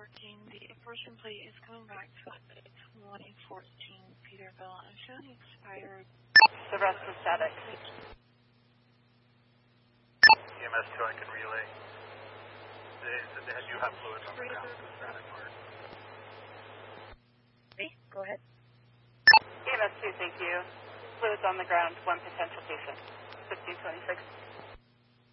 working. The abortion plate is coming back to 2014 Peterbilt. I'm showing expired. The rest is static. EMS 2, I can relay. They do have fluids on the ground, so static part. Go ahead. EMS 2, thank you. Fluids on the ground, one potential patient. 1526.